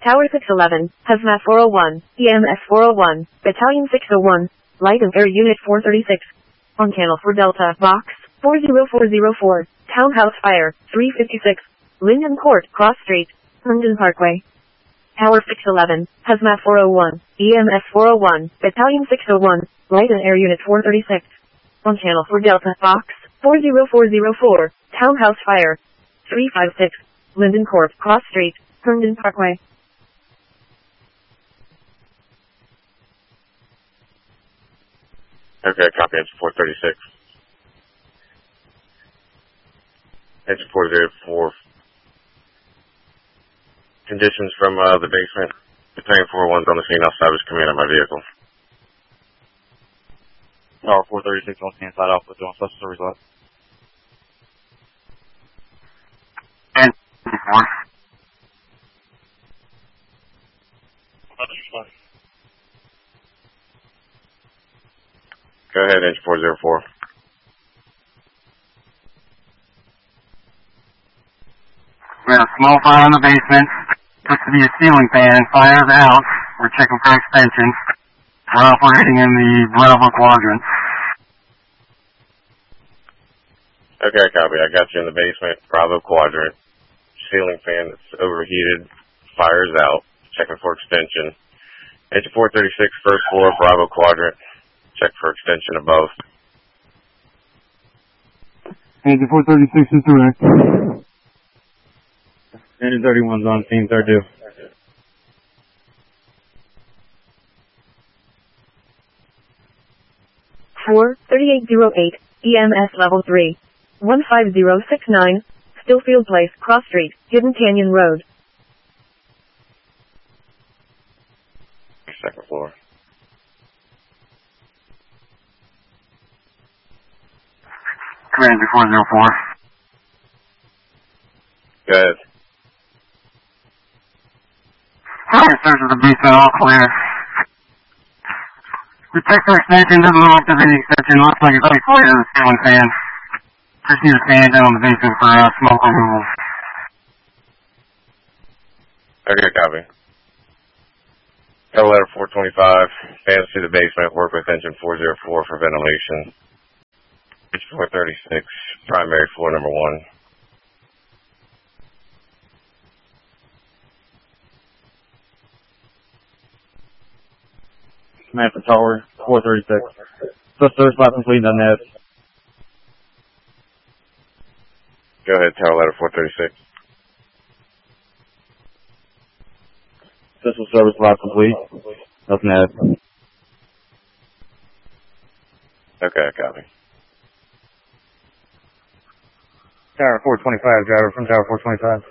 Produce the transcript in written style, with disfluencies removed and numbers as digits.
Tower 611, Hazmat 401, EMS 401, Battalion 601, Light and Air Unit 436. On channel for Delta, Box 40404, Townhouse Fire, 356, Linden Court, Cross Street, Herndon Parkway. Tower 611, Hazmat 401, EMS 401, Battalion 601, Light and Air Unit 436. On channel for Delta, Box 40404, Townhouse Fire, 356, Linden Court, Cross Street, Herndon Parkway. Okay, copy, engine 436. Engine 404. Conditions from the basement. Battalion 401's on the scene outside was command of my vehicle. Tower 436 on the inside off with doing special service left. And 4. Go ahead, engine 404. We had a small fire in the basement. Looks to be a ceiling fan. Fire's out. We're checking for extension. We're operating in the Bravo quadrant. Okay, copy. I got you in the basement, Bravo quadrant. Ceiling fan that's overheated. Fire's out. Checking for extension. Engine 436, first floor, Bravo quadrant. Check for extension above. Engine 436 is direct. Engine 31's on scene, third due. Tower 3808, EMS Level 3, 15069, Stillfield Place, Cross Street, Hidden Canyon Road. Second floor. Commander 404. Go ahead. Fire search of the basement, all clear. We checked for extension, doesn't look like there's any extension, looks like it's pretty clear to the ceiling fan. Just need a fan down on the basement for smoke removal. Okay, copy. Cover letter 425, fans to the basement, work with engine 404 for ventilation. Engine 436, primary floor number 1. Command for Tower 436. Special service left complete on that. Go ahead, tower letter 436. Special service left complete. Nothing else. Okay, copy. Tower 425, driver from Tower 425.